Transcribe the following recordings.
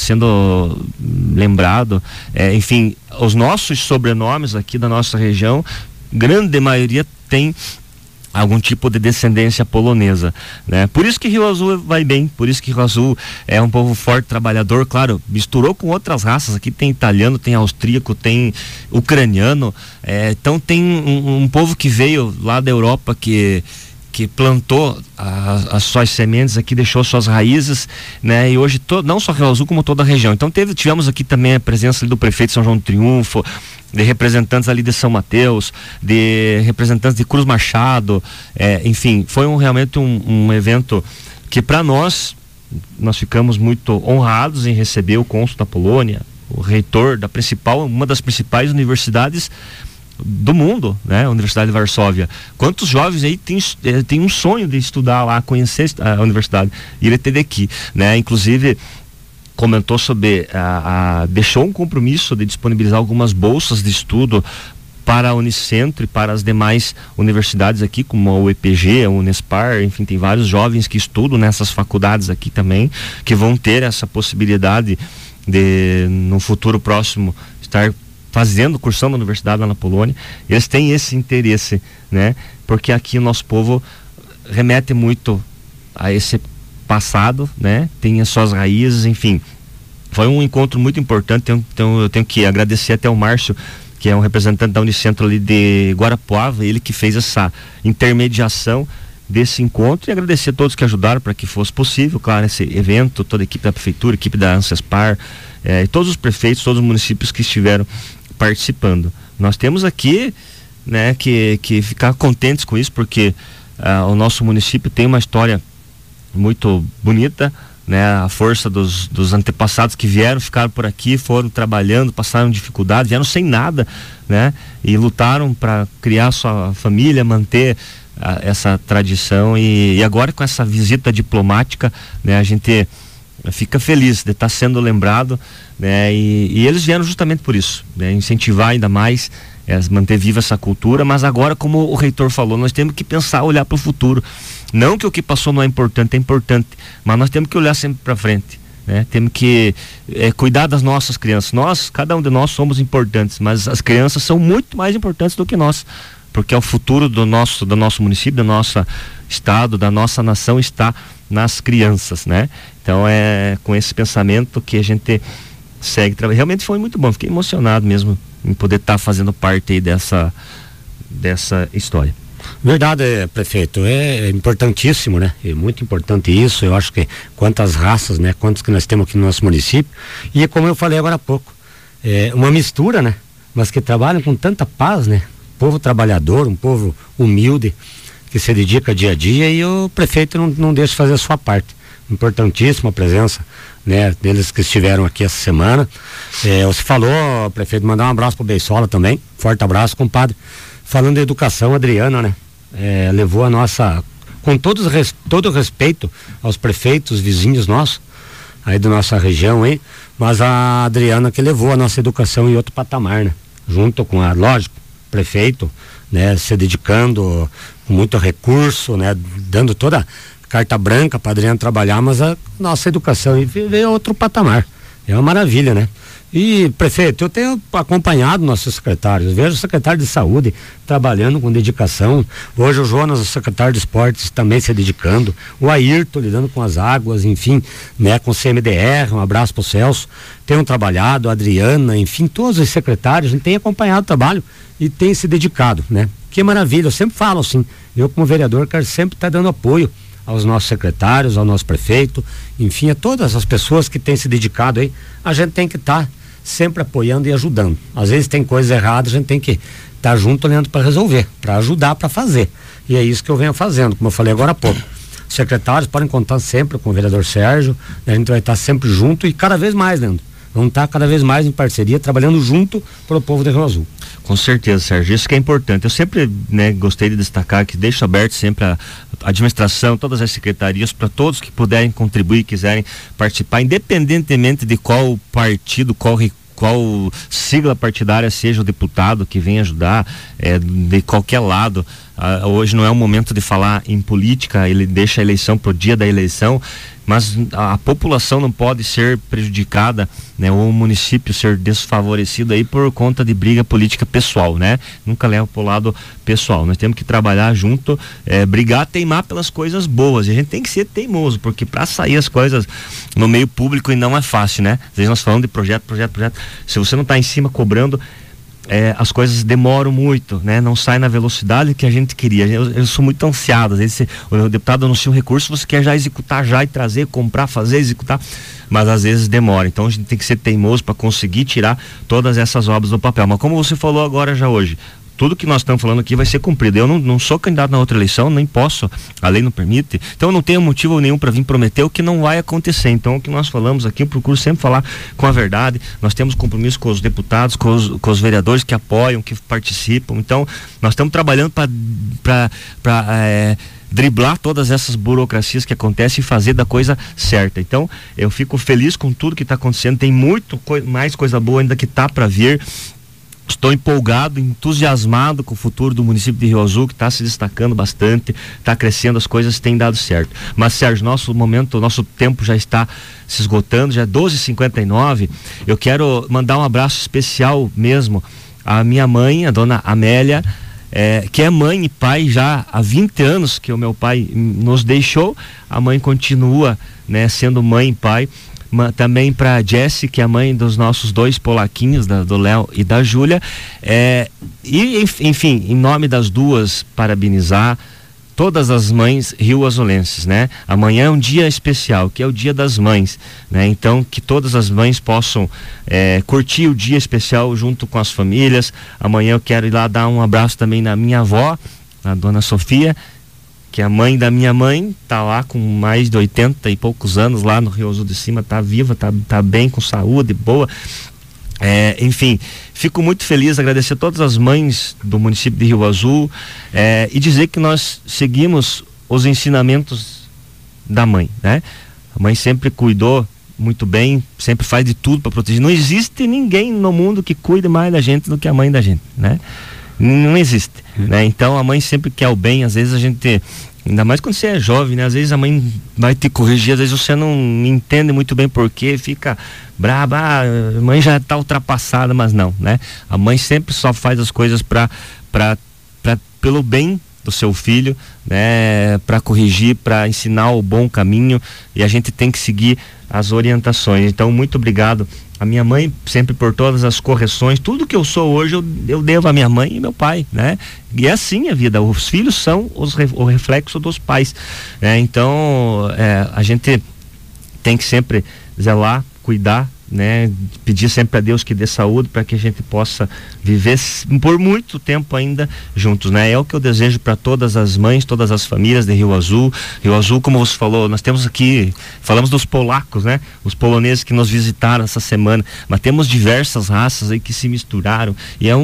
sendo lembrado. Enfim, os nossos sobrenomes aqui da nossa região, grande maioria tem algum tipo de descendência polonesa, né? Por isso que Rio Azul vai bem, por isso que Rio Azul é um povo forte, trabalhador, claro, misturou com outras raças, aqui tem italiano, tem austríaco, tem ucraniano, então tem um povo que veio lá da Europa, que plantou as suas sementes aqui, deixou suas raízes, né? E hoje não só Rio Azul, como toda a região. Então tivemos aqui também a presença ali do prefeito de São João do Triunfo, de representantes ali de São Mateus, de representantes de Cruz Machado, enfim, foi realmente um evento que para nós ficamos muito honrados em receber o cônsul da Polônia, o reitor da uma das principais universidades do mundo, né? A Universidade de Varsóvia. Quantos jovens aí tem um sonho de estudar lá, conhecer a universidade, e ele esteve aqui, né? Inclusive comentou sobre deixou um compromisso de disponibilizar algumas bolsas de estudo para a Unicentro e para as demais universidades aqui, como a UEPG, a Unespar, enfim, tem vários jovens que estudam nessas faculdades aqui também, que vão ter essa possibilidade de, no futuro próximo, estar cursando a universidade lá na Polônia. Eles têm esse interesse, né? Porque aqui o nosso povo remete muito a esse passado, né? Tem as suas raízes, enfim. Foi um encontro muito importante, então eu tenho que agradecer até o Márcio, que é um representante da Unicentro ali de Guarapuava, ele que fez essa intermediação desse encontro, e agradecer a todos que ajudaram para que fosse possível, claro, esse evento, toda a equipe da prefeitura, a equipe da Ancespar, e todos os prefeitos, todos os municípios que estiveram participando. Nós temos aqui, né, que ficar contentes com isso, porque o nosso município tem uma história muito bonita, né? A força dos antepassados que vieram, ficaram por aqui, foram trabalhando, passaram dificuldade, vieram sem nada, né? E lutaram para criar sua família, manter essa tradição, e agora com essa visita diplomática, né, a gente fica feliz de estar sendo lembrado, né? E eles vieram justamente por isso, né? Incentivar ainda mais, manter viva essa cultura, mas agora, como o reitor falou, nós temos que pensar, olhar para o futuro. Não que o que passou não é importante, mas nós temos que olhar sempre para frente, né? Temos que cuidar das nossas crianças. Cada um de nós somos importantes, mas as crianças são muito mais importantes do que nós, porque é o futuro do nosso município, do nosso estado, da nossa nação, está nas crianças, né? Então é com esse pensamento que a gente segue trabalhando. Realmente foi muito bom, fiquei emocionado mesmo em poder estar fazendo parte aí dessa história. Verdade, prefeito, é importantíssimo, né? É muito importante isso. Eu acho que quantas raças, né? Quantos que nós temos aqui no nosso município, e como eu falei agora há pouco, é uma mistura, né? Mas que trabalham com tanta paz, né? Povo trabalhador, um povo humilde, que se dedica dia a dia, e o prefeito não deixa de fazer a sua parte. Importantíssima a presença, né, deles que estiveram aqui essa semana. Você falou, prefeito, mandar um abraço pro Beisola também, forte abraço, compadre. Falando de educação, a Adriana, né, levou a nossa, com todo o respeito aos prefeitos vizinhos nossos aí da nossa região, hein, mas a Adriana que levou a nossa educação em outro patamar, né, junto com lógico, prefeito, né, se dedicando com muito recurso, né, dando toda carta branca para Adriana trabalhar, mas a nossa educação veio a outro patamar. É uma maravilha, né? E, prefeito, eu tenho acompanhado nossos secretários, vejo o secretário de saúde trabalhando com dedicação, hoje o Jonas, o secretário de esportes, também se dedicando, o Ayrton lidando com as águas, enfim, né, com o CMDR, um abraço pro Celso, tenho trabalhado, a Adriana, enfim, todos os secretários, a gente tem acompanhado o trabalho e tem se dedicado, né? Que maravilha, eu sempre falo assim, eu como vereador quero sempre estar dando apoio aos nossos secretários, ao nosso prefeito, enfim, a todas as pessoas que têm se dedicado aí, a gente tem que estar sempre apoiando e ajudando. Às vezes tem coisas erradas, a gente tem que estar junto olhando para resolver, para ajudar, para fazer. E é isso que eu venho fazendo, como eu falei agora há pouco. Os secretários podem contar sempre com o vereador Sérgio, né? A gente vai estar sempre junto e cada vez mais, Leandro. Vamos estar cada vez mais em parceria, trabalhando junto para o povo de Rio Azul. Com certeza, Sérgio, isso que é importante. Eu sempre, né, gostei de destacar que deixo aberto sempre a administração, todas as secretarias, para todos que puderem contribuir, quiserem participar, independentemente de qual partido, qual sigla partidária seja o deputado que vem ajudar, de qualquer lado. Hoje não é o momento de falar em política, ele deixa a eleição pro dia da eleição, mas a população não pode ser prejudicada, né, ou o município ser desfavorecido aí por conta de briga política pessoal, né? Nunca leva pro lado pessoal. Nós temos que trabalhar junto, brigar, teimar pelas coisas boas. E a gente tem que ser teimoso, porque para sair as coisas no meio público e não é fácil, né? Às vezes nós falamos de projeto. Se você não está em cima cobrando, as coisas demoram muito, né? Não sai na velocidade que a gente queria. Eu sou muito ansiado. Às vezes o deputado anuncia um recurso, você quer já executar já e trazer, comprar, fazer, executar, mas às vezes demora. Então a gente tem que ser teimoso para conseguir tirar todas essas obras do papel. Mas como você falou agora já hoje, tudo que nós estamos falando aqui vai ser cumprido. Eu não sou candidato na outra eleição, nem posso, a lei não permite, então eu não tenho motivo nenhum para vir prometer o que não vai acontecer. Então o que nós falamos aqui, eu procuro sempre falar com a verdade. Nós temos compromisso com os deputados, com os vereadores que apoiam, que participam. Então nós estamos trabalhando para driblar todas essas burocracias que acontecem e fazer da coisa certa. Então eu fico feliz com tudo que está acontecendo. Tem muito mais coisa boa ainda que está para vir. Estou empolgado, entusiasmado com o futuro do município de Rio Azul, que está se destacando bastante, está crescendo, as coisas têm dado certo. Mas, Sérgio, nosso tempo já está se esgotando, já é 12h59. Eu quero mandar um abraço especial mesmo à minha mãe, a dona Amélia, que é mãe e pai já há 20 anos que o meu pai nos deixou. A mãe continua, né, sendo mãe e pai. Também para Jessie, que é a mãe dos nossos 2 polaquinhos, do Léo e da Júlia, e enfim, em nome das duas, parabenizar todas as mães rioazulenses, né? Amanhã é um dia especial, que é o Dia das Mães, né? Então que todas as mães possam curtir o dia especial junto com as famílias. Amanhã eu quero ir lá dar um abraço também na minha avó, a dona Sofia, que a mãe da minha mãe tá lá com mais de 80 e poucos anos lá no Rio Azul de Cima, tá viva, tá bem, com saúde, boa. Enfim, fico muito feliz, agradecer a todas as mães do município de Rio Azul, e dizer que nós seguimos os ensinamentos da mãe, né? A mãe sempre cuidou muito bem, sempre faz de tudo para proteger. Não existe ninguém no mundo que cuide mais da gente do que a mãe da gente, né? Não existe, né? Então a mãe sempre quer o bem. Às vezes a gente, ainda mais quando você é jovem, né? Às vezes a mãe vai te corrigir, às vezes você não entende muito bem porquê, fica braba, a mãe já está ultrapassada, mas não, né? A mãe sempre só faz as coisas pelo bem do seu filho, né? Para corrigir, para ensinar o bom caminho, e a gente tem que seguir as orientações. Então, muito obrigado a minha mãe sempre por todas as correções. Tudo que eu sou hoje eu devo à minha mãe e meu pai, né? E é assim a vida, os filhos são o reflexo dos pais, né? Então a gente tem que sempre zelar, cuidar, né? Pedir sempre a Deus que dê saúde para que a gente possa viver por muito tempo ainda juntos, né? É o que eu desejo para todas as mães, todas as famílias de Rio Azul. Rio Azul, como você falou, nós temos aqui, falamos dos polacos, né? Os poloneses que nos visitaram essa semana, mas temos diversas raças aí que se misturaram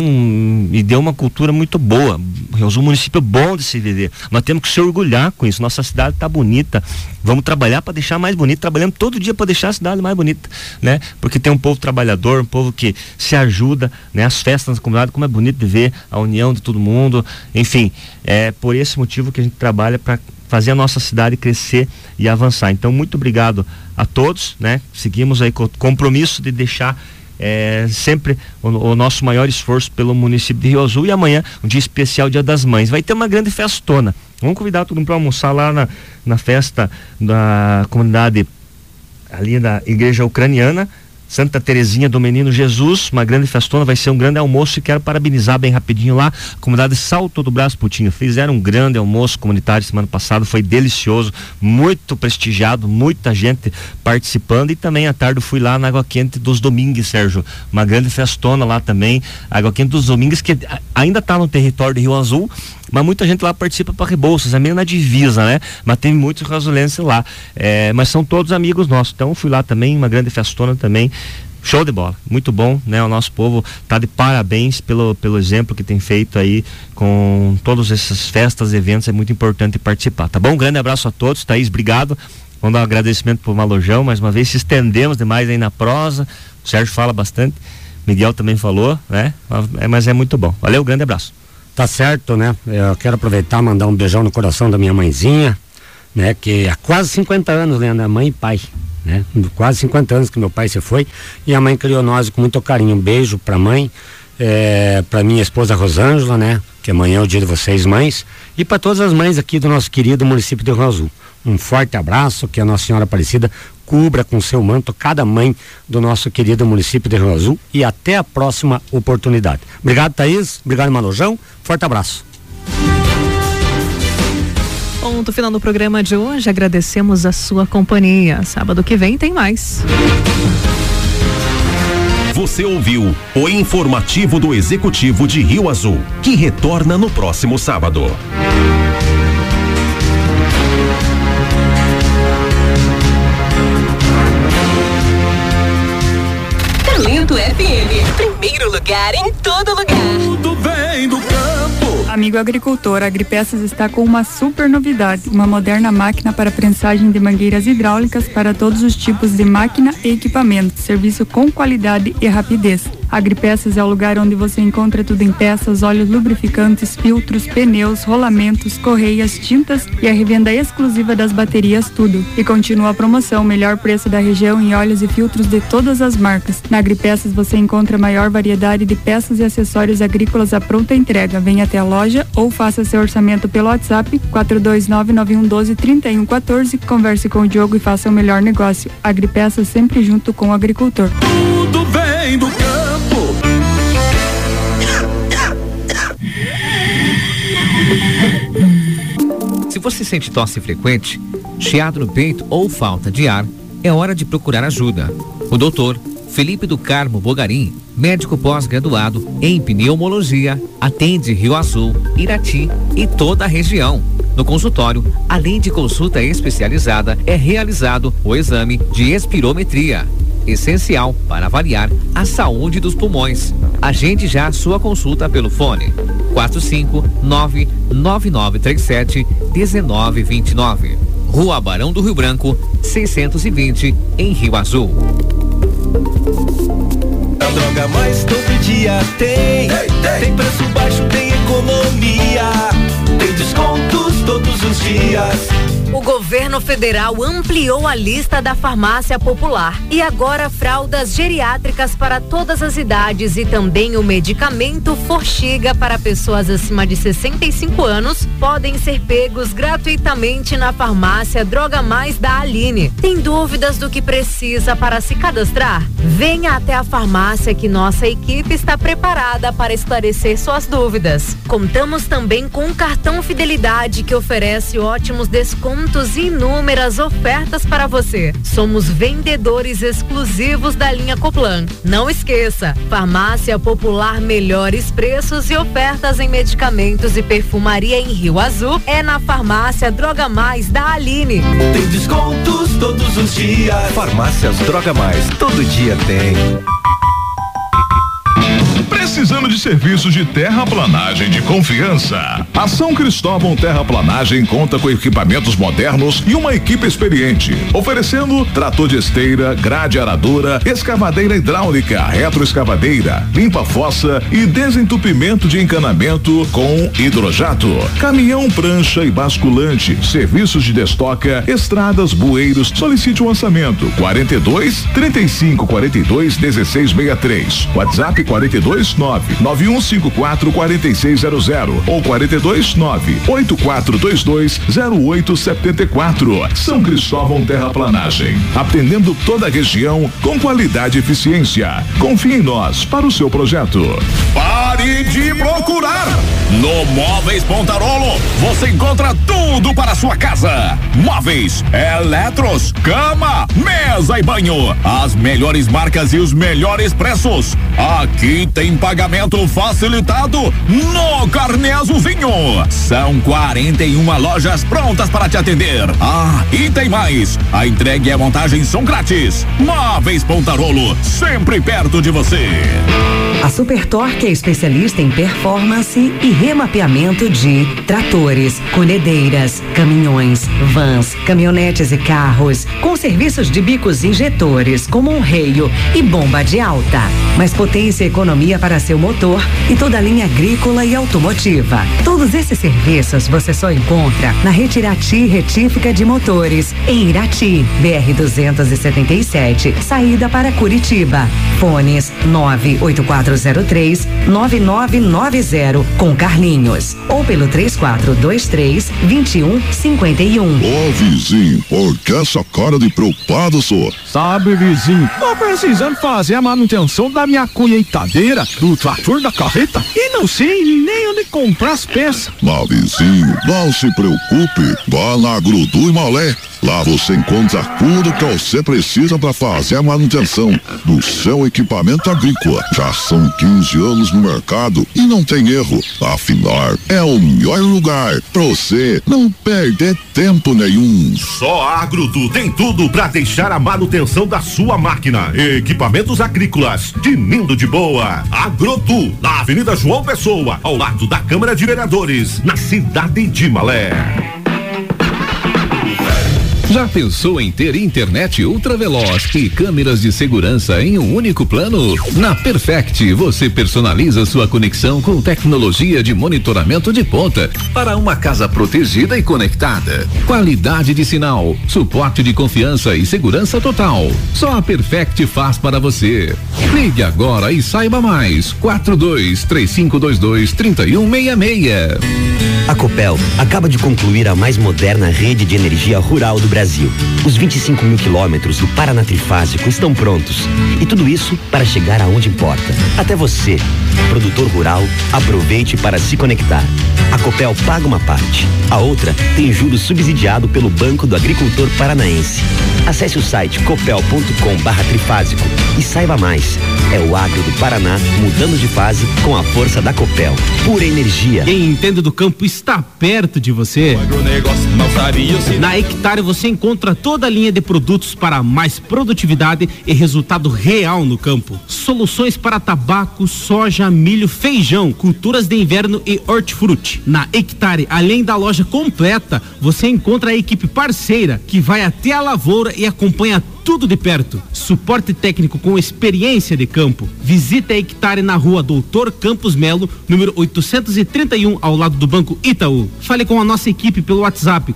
e deu uma cultura muito boa. Rio Azul é um município bom de se viver. Nós temos que se orgulhar com isso. Nossa cidade está bonita. Vamos trabalhar para deixar mais bonita, trabalhando todo dia para deixar a cidade mais bonita, né? Porque tem um povo trabalhador, um povo que se ajuda, né? As festas na comunidade, como é bonito de ver a união de todo mundo. Enfim, é por esse motivo que a gente trabalha para fazer a nossa cidade crescer e avançar. Então, muito obrigado a todos, né? Seguimos aí com o compromisso de deixar sempre o nosso maior esforço pelo município de Rio Azul. E amanhã, um dia especial, Dia das Mães, vai ter uma grande festona. Vamos convidar todo mundo para almoçar lá na festa da comunidade ali da Igreja Ucraniana, Santa Terezinha do Menino Jesus, uma grande festona, vai ser um grande almoço, e quero parabenizar bem rapidinho lá a comunidade Salto do Brás Putinho. Fizeram um grande almoço comunitário semana passada, foi delicioso, muito prestigiado, muita gente participando. E também à tarde eu fui lá na Água Quente dos Domingues, Sérgio, uma grande festona lá também, Água Quente dos Domingues, que ainda está no território de Rio Azul, mas muita gente lá participa para Rebouças, é meio na divisa, né? Mas tem muitos rioazulenses lá, mas são todos amigos nossos. Então fui lá também, uma grande festona também, show de bola, muito bom, né? O nosso povo tá de parabéns pelo exemplo que tem feito aí com todas essas festas, eventos. É muito importante participar, tá bom? Um grande abraço a todos. Thaís, obrigado. Vamos dar um agradecimento pro Malojão, mais uma vez, se estendemos demais aí na prosa, o Sérgio fala bastante, Miguel também falou, né? Mas é muito bom. Valeu, grande abraço. Tá certo, né? Eu quero aproveitar e mandar um beijão no coração da minha mãezinha, né? Que há quase 50 anos, né? Mãe e pai, né? Quase 50 anos que meu pai se foi e a mãe criou nós com muito carinho. Um beijo pra mãe, pra minha esposa Rosângela, né? Que amanhã é o dia de vocês, mães, e para todas as mães aqui do nosso querido município de Rio Azul. Um forte abraço, que a Nossa Senhora Aparecida cubra com seu manto cada mãe do nosso querido município de Rio Azul e até a próxima oportunidade. Obrigado, Thaís, obrigado, Manojão, forte abraço. Ponto final do programa de hoje, agradecemos a sua companhia. Sábado que vem tem mais. Você ouviu o informativo do Executivo de Rio Azul, que retorna no próximo sábado. Talento FM, primeiro lugar em todo lugar. Tudo vem do campo. Amigo agricultor, a Agripeças está com uma super novidade, uma moderna máquina para prensagem de mangueiras hidráulicas para todos os tipos de máquina e equipamento, serviço com qualidade e rapidez. A Agripeças é o lugar onde você encontra tudo em peças, óleos lubrificantes, filtros, pneus, rolamentos, correias, tintas e a revenda exclusiva das baterias Tudo. E continua a promoção, melhor preço da região em óleos e filtros de todas as marcas. Na Agripeças você encontra a maior variedade de peças e acessórios agrícolas à pronta entrega. Venha até a loja ou faça seu orçamento pelo WhatsApp 429-9112-3114. Converse com o Diogo e faça o melhor negócio. Agripeças sempre junto com o agricultor. Tudo vem do campo. Se você sente tosse frequente, chiado no peito ou falta de ar, é hora de procurar ajuda. O doutor Felipe do Carmo Bogarim, médico pós-graduado em pneumologia, atende Rio Azul, Irati e toda a região. No consultório, além de consulta especializada, é realizado o exame de espirometria, essencial para avaliar a saúde dos pulmões. Agende já a sua consulta pelo fone 459-9937-1929. Rua Barão do Rio Branco, 620, em Rio Azul. A Droga Mais todo dia tem. Tem preço baixo, tem economia. Tem descontos todos os dias. O governo federal ampliou a lista da farmácia popular e agora fraldas geriátricas para todas as idades e também o medicamento Forxiga para pessoas acima de 65 anos podem ser pegos gratuitamente na farmácia Droga Mais da Aline. Tem dúvidas do que precisa para se cadastrar? Venha até a farmácia que nossa equipe está preparada para esclarecer suas dúvidas. Contamos também com um cartão Fidelidade que oferece ótimos descontos e inúmeras ofertas para você. Somos vendedores exclusivos da linha Coplan. Não esqueça, Farmácia Popular, melhores preços e ofertas em medicamentos e perfumaria em Rio Azul é na farmácia Droga Mais da Aline. Tem descontos todos os dias. Farmácias Droga Mais, todo dia tem. Precisando de serviços de terraplanagem de confiança? A São Cristóvão Terraplanagem conta com equipamentos modernos e uma equipe experiente, oferecendo trator de esteira, grade aradora, escavadeira hidráulica, retroescavadeira, limpa-fossa e desentupimento de encanamento com hidrojato, caminhão, prancha e basculante, serviços de destoca, estradas, bueiros. Solicite um orçamento 42-3542-1663, WhatsApp 429-9154-4600 ou 429-8422-0874. São Cristóvão Terraplanagem, atendendo toda a região com qualidade e eficiência. Confie em nós para o seu projeto. Pare de procurar! No Móveis Pontarolo, você encontra tudo para a sua casa. Móveis, eletros, cama, mesa e banho. As melhores marcas e os melhores preços. Aqui tem pagamento facilitado no Carnê Azulzinho. São 41 lojas prontas para te atender. Ah, e tem mais. A entrega e a montagem são grátis. Móveis Pontarolo, sempre perto de você. A Super Torque é especialista em performance e remapeamento de tratores, colhedeiras, caminhões, vans, caminhonetes e carros, com serviços de bicos injetores, como um reio e bomba de alta. Mais potência e economia para seu motor e toda a linha agrícola e automotiva. Todos esses serviços você só encontra na Retirati Retífica de Motores, em Irati, BR-277, saída para Curitiba. Fones 98403-9990 com Carlinhos ou pelo 3423-2151. Ô vizinho, por que essa cara de preocupado, senhor? Sabe, vizinho, tô precisando fazer a manutenção da minha colheitadeira, do trator, da carreta e não sei nem onde comprar as peças. Mas vizinho, não se preocupe, vá na Agrudu e Malé. Lá você encontra tudo que você precisa para fazer a manutenção do seu equipamento agrícola. Já são 15 anos no mercado e não tem erro. Afinal, é o melhor lugar para você não perder tempo nenhum. Só a Agrudu tem tudo para deixar a manutenção da sua máquina. Equipamentos agrícolas de Nindo de Boa. Agrudu, na Avenida João Pessoa, ao lado da Câmara de Vereadores, na cidade de Malé. Já pensou em ter internet ultraveloz e câmeras de segurança em um único plano? Na Perfect, você personaliza sua conexão com tecnologia de monitoramento de ponta para uma casa protegida e conectada. Qualidade de sinal, suporte de confiança e segurança total. Só a Perfect faz para você. Ligue agora e saiba mais. 4235223166. A Copel acaba de concluir a mais moderna rede de energia rural do Brasil. Os 25 mil quilômetros do Paraná Trifásico estão prontos. E tudo isso para chegar aonde importa. Até você, produtor rural, aproveite para se conectar. A Copel paga uma parte. A outra tem juros subsidiado pelo Banco do Agricultor Paranaense. Acesse o site copel.com/trifásico e saiba mais. É o agro do Paraná mudando de fase com a força da Copel. Pura energia. Quem entende do campo está perto de você. Na Hectare você encontra toda a linha de produtos para mais produtividade e resultado real no campo. Soluções para tabaco, soja, milho, feijão, culturas de inverno e hortifruti. Na Hectare, além da loja completa, você encontra a equipe parceira que vai até a lavoura e acompanha tudo de perto. Suporte técnico com experiência de campo. Visite a Hectare na rua Doutor Campos Melo, número 831, ao lado do Banco Itaú. Fale com a nossa equipe pelo WhatsApp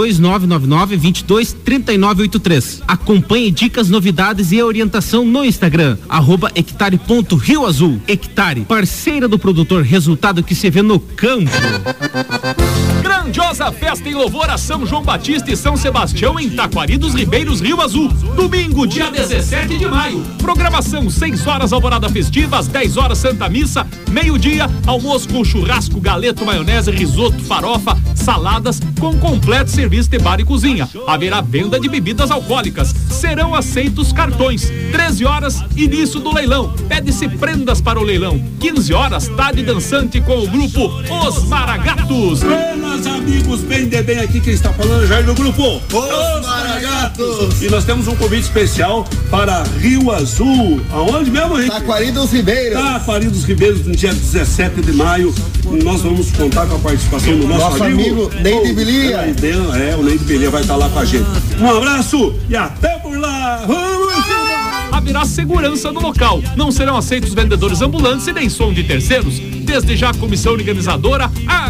42999223983. Acompanhe dicas, novidades e orientação no Instagram, @hectare.rioazul. Hectare, parceira do produtor, resultado que se vê no campo. Grandiosa festa em louvor a São João Batista e São Sebastião em Taquari dos Ribeiros, Rio Azul. Domingo, dia 17 de maio. Programação: 6 horas alvorada festiva, às 10 horas Santa Missa, meio-dia, almoço com churrasco, galeto, maionese, risoto, farofa, saladas, com completo serviço de bar e cozinha. Haverá venda de bebidas alcoólicas. Serão aceitos cartões. 13 horas, início do leilão. Pede-se prendas para o leilão. 15 horas, tarde dançante com o grupo Os Maragatos. Buenas amigos, bem de bem aqui quem está falando, Jair do grupo Os Maragatos. E nós temos um convite especial para Rio Azul. Aonde mesmo, gente? Taquari dos Ribeiros. Taquari dos Ribeiros, no dia 17 de maio. Nós vamos contar com a participação do nosso amigo Neide Belia. O Neide Belia vai estar lá com a gente. Um abraço e até por lá. Vamos! Haverá segurança no local. Não serão aceitos vendedores ambulantes e nem som de terceiros. Desde já a comissão organizadora